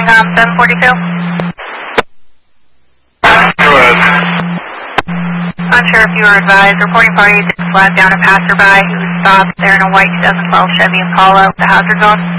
morning, 742. Go ahead. Unsure if you were advised. Reporting party just flagged down a passerby who was stopped there in a white 2012 Chevy Impala with the hazard zone.